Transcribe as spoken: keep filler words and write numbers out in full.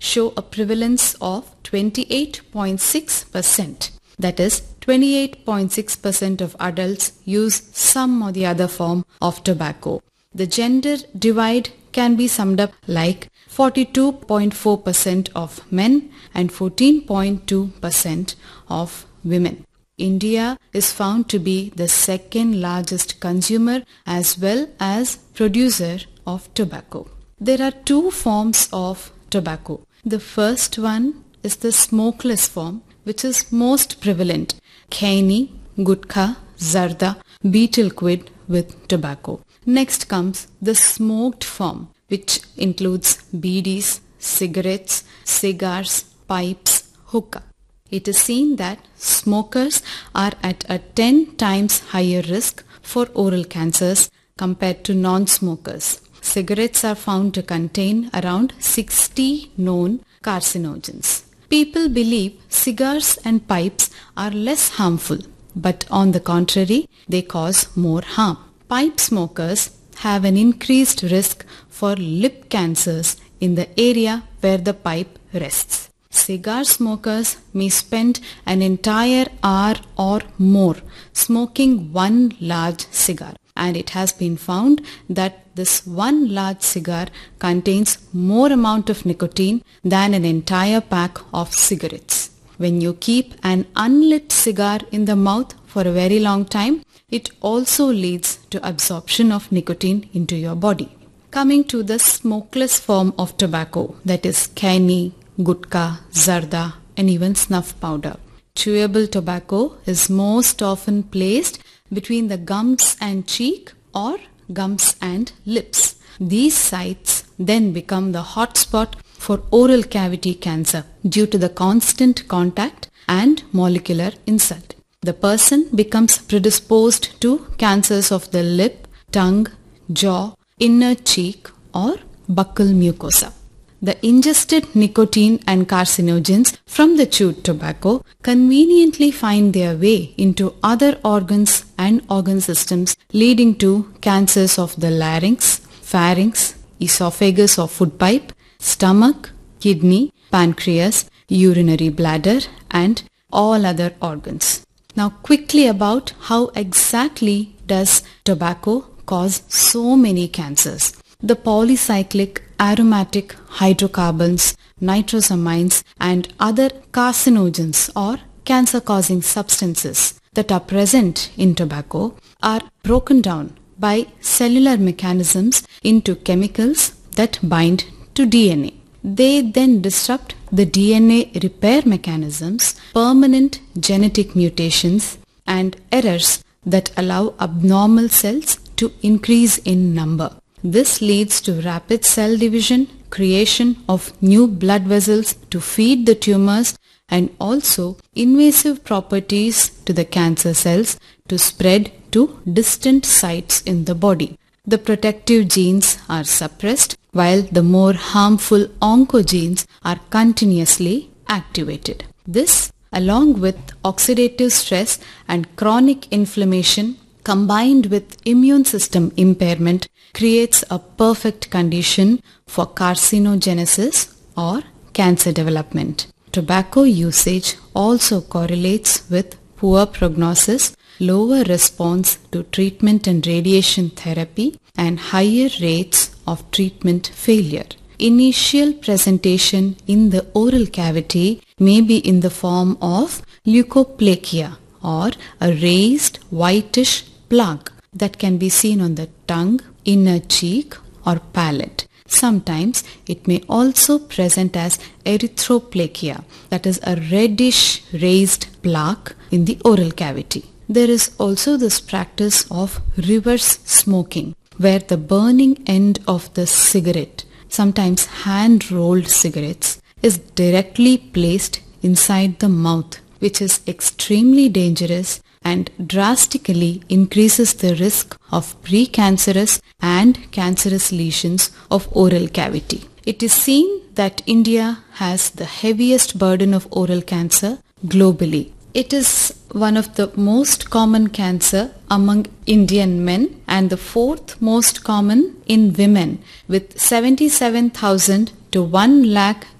show a prevalence of twenty-eight point six percent. That is, twenty-eight point six percent of adults use some or the other form of tobacco. The gender divide can be summed up like forty-two point four percent of men and fourteen point two percent of women. India is found to be the second largest consumer as well as producer of tobacco. There are two forms of tobacco. The first one is the smokeless form, which is most prevalent. Khaini, gutkha, zarda, betel quid with tobacco. Next comes the smoked form, which includes bidis, cigarettes, cigars, pipes, hookah. It is seen that smokers are at a ten times higher risk for oral cancers compared to non-smokers. Cigarettes are found to contain around sixty known carcinogens. People believe cigars and pipes are less harmful, but on the contrary, they cause more harm. Pipe smokers have an increased risk for lip cancers in the area where the pipe rests. Cigar smokers may spend an entire hour or more smoking one large cigar, and it has been found that this one large cigar contains more amount of nicotine than an entire pack of cigarettes. When you keep an unlit cigar in the mouth for a very long time, it also leads to absorption of nicotine into your body. Coming to the smokeless form of tobacco, that is khaini, gutka, zarda, and even snuff powder. Chewable tobacco is most often placed between the gums and cheek or gums and lips. These sites then become the hotspot for oral cavity cancer due to the constant contact and molecular insult. The person becomes predisposed to cancers of the lip, tongue, jaw, inner cheek, or buccal mucosa. The ingested nicotine and carcinogens from the chewed tobacco conveniently find their way into other organs and organ systems, leading to cancers of the larynx, pharynx, esophagus or food pipe, stomach, kidney, pancreas, urinary bladder, and all other organs. Now quickly about how exactly does tobacco cause so many cancers. The polycyclic aromatic hydrocarbons, nitrosamines, and other carcinogens or cancer-causing substances that are present in tobacco are broken down by cellular mechanisms into chemicals that bind to D N A. They then disrupt the D N A repair mechanisms, permanent genetic mutations, and errors that allow abnormal cells to increase in number. This leads to rapid cell division, creation of new blood vessels to feed the tumors, and also invasive properties to the cancer cells to spread to distant sites in the body. The protective genes are suppressed while the more harmful oncogenes are continuously activated. This, along with oxidative stress and chronic inflammation combined with immune system impairment, creates a perfect condition for carcinogenesis or cancer development. Tobacco usage also correlates with poor prognosis, lower response to treatment and radiation therapy, and higher rates of treatment failure. Initial presentation in the oral cavity may be in the form of leukoplakia or a raised whitish plaque that can be seen on the tongue, inner cheek, or palate. Sometimes it may also present as erythroplakia, that is a reddish raised plaque in the oral cavity. There is also this practice of reverse smoking, where the burning end of the cigarette, sometimes hand-rolled cigarettes, is directly placed inside the mouth, which is extremely dangerous and drastically increases the risk of precancerous and cancerous lesions of oral cavity. It is seen that India has the heaviest burden of oral cancer globally. It is one of the most common cancer among Indian men and the fourth most common in women, with seventy-seven thousand to one lakh